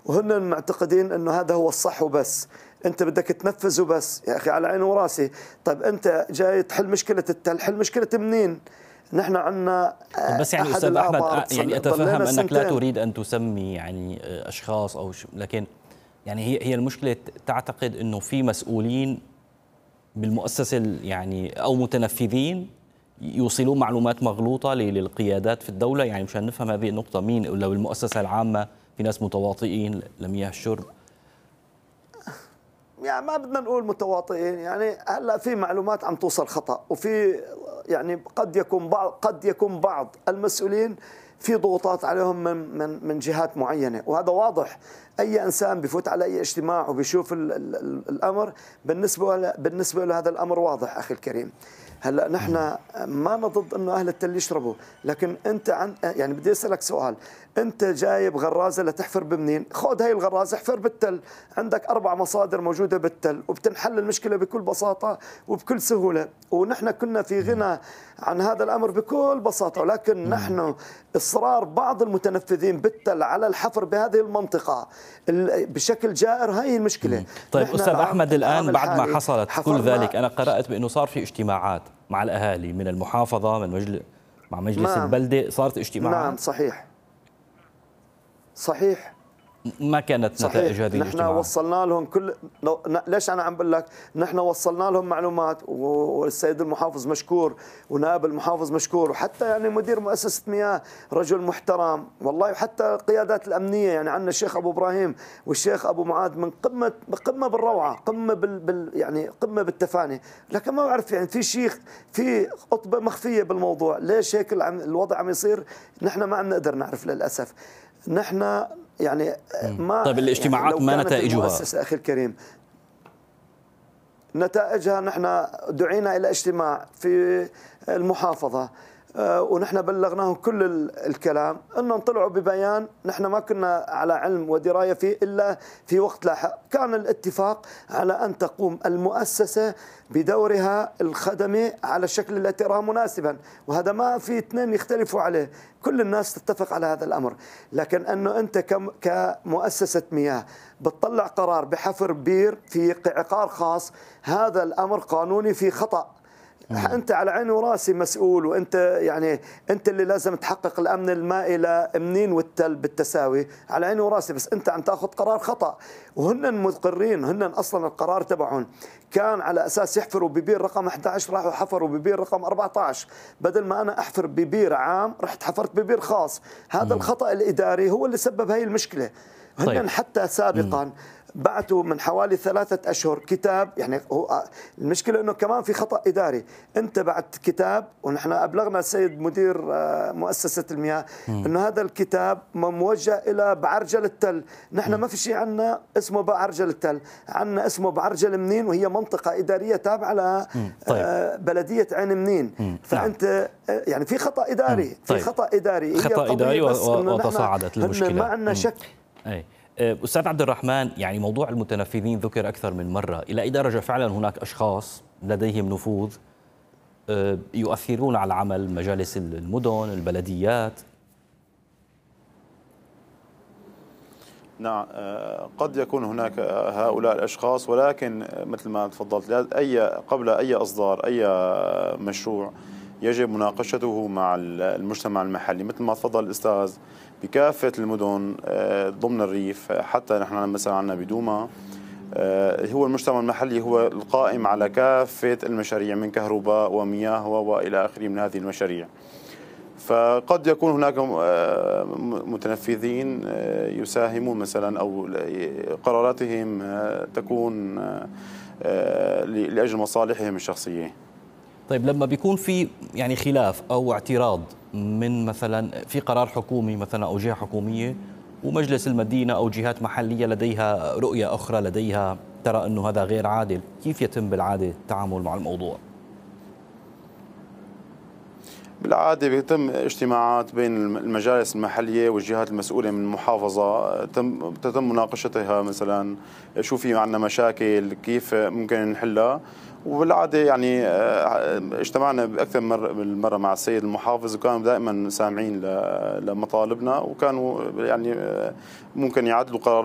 وهن معتقدين انه هذا هو الصح وبس، انت بدك تنفذ وبس. يا اخي على عيني وراسي، طيب انت جاي تحل مشكله التل، حل مشكله منين؟ نحن عندنا بس يعني احد استاذ احمد، يعني اتفهم انك لا تريد ان تسمي يعني اشخاص لكن يعني هي المشكله، تعتقد انه في مسؤولين بالمؤسسه يعني او متنفذين يوصلون معلومات مغلوطه للقيادات في الدوله، يعني مشان نفهم هذه النقطه، مين لو المؤسسه العامه في ناس متواطئين لمياه الشرب؟ يعني ما بدنا نقول متواطئين، يعني هلا في معلومات عم توصل خطأ، وفي يعني قد يكون بعض المسؤولين في ضغوطات عليهم من جهات معينه، وهذا واضح. اي انسان بفوت على اي اجتماع وبيشوف الامر بالنسبه له هذا الامر واضح اخي الكريم. هلا نحن ما ضد انه اهل التل يشربوا، لكن انت يعني بدي اسالك سؤال، انت جايب غرازه لتحفر بمنين؟ خذ هاي الغرازه احفر بالتل، عندك 4 مصادر موجوده بالتل وبتنحل المشكله بكل بساطه وبكل سهوله، ونحن كنا في غنى عن هذا الامر بكل بساطه، ولكن نحن اصرار بعض المتنفذين بالتل على الحفر بهذه المنطقه بشكل جائر، هاي المشكله. طيب استاذ احمد، الان بعد ما حصلت كل ذلك، انا قرات بانه صار في اجتماعات مع الاهالي من المحافظه، مع مجلس البلده، صارت اجتماعات. نعم صحيح. ما كانت نتائج هذه الاجتماعات؟ نحن وصلنا لهم ليش انا عم بقول لك، نحن وصلنا لهم معلومات، والسيد المحافظ مشكور ونائب المحافظ مشكور، وحتى يعني مدير مؤسسة مياه رجل محترم والله، وحتى القيادات الأمنية، يعني عندنا الشيخ أبو إبراهيم والشيخ أبو معاذ من قمة بالروعة، قمة يعني قمة بالتفاني، لكن ما بعرف يعني في شيخ في قطبة مخفية بالموضوع، ليش هيك الوضع عم يصير؟ نحن ما عم نقدر نعرف للأسف. نحن يعني ما طيب الاجتماعات يعني ما نتائجها؟ أخي الكريم، نتائجها نحن دعينا إلى اجتماع في المحافظة، ونحن بلغناهم كل الكلام، انهم طلعوا ببيان نحن ما كنا على علم ودرايه فيه الا في وقت لاحق. كان الاتفاق على ان تقوم المؤسسه بدورها الخدمي على الشكل التي تراه مناسبا، وهذا ما في اثنين يختلفوا عليه، كل الناس تتفق على هذا الامر. لكن انه انت كمؤسسه مياه بتطلع قرار بحفر بير في عقار خاص، هذا الامر قانوني في خطأ. انت على عيني وراسي مسؤول، وانت يعني انت اللي لازم تحقق الامن المائي لمنين والتل بالتساوي، على عيني وراسي، بس انت عم تاخذ قرار خطا، وهن مقرين، هن اصلا القرار تبعهم كان على اساس يحفروا ببير رقم 11، راحوا حفروا ببير رقم 14، بدل ما انا احفر ببير عام رحت حفرت ببير خاص. هذا الخطا الاداري هو اللي سبب هاي المشكله. هن حتى سابقا بعثوا من حوالي 3 أشهر كتاب، يعني هو المشكلة أنه كمان في خطأ إداري، أنت بعت كتاب ونحن أبلغنا السيد مدير مؤسسة المياه أنه هذا الكتاب موجه إلى بعرجل التل، نحن ما في شيء عنا اسمه بعرجل التل، عنا اسمه بعرجل منين، وهي منطقة إدارية تابعة لبلدية عين منين. فأنت يعني في خطأ إداري، في خطأ إداري، خطأ إداري وتصاعدت المشكلة. ما عندنا شك. أستاذ عبد الرحمن، يعني موضوع المتنفذين ذكر أكثر من مرة، إلى أي درجة فعلا هناك أشخاص لديهم نفوذ يؤثرون على عمل مجالس المدن، البلديات؟ نعم، قد يكون هناك هؤلاء الأشخاص، ولكن مثل ما تفضلت، قبل أي إصدار أي مشروع يجب مناقشته مع المجتمع المحلي، مثل ما تفضل الأستاذ، بكافة المدن ضمن الريف. حتى نحن مثلا عندنا بدوما هو المجتمع المحلي هو القائم على كافة المشاريع من كهرباء ومياه وإلى آخره من هذه المشاريع. فقد يكون هناك متنفذين يساهمون مثلا أو قراراتهم تكون لأجل مصالحهم الشخصية. طيب لما بيكون في يعني خلاف أو اعتراض من مثلا في قرار حكومي مثلا أو جهة حكومية، ومجلس المدينة أو جهات محلية لديها رؤية أخرى، لديها ترى أنه هذا غير عادل، كيف يتم بالعادة التعامل مع الموضوع؟ بالعادة بيتم اجتماعات بين المجالس المحلية والجهات المسؤولة من المحافظة، تتم مناقشتها، مثلا شو في عندنا مشاكل كيف ممكن نحلها. وبالعادة يعني اجتمعنا بأكثر من مرة مع السيد المحافظ، وكانوا دائما سامعين لمطالبنا، وكانوا يعني ممكن يعدلوا قرار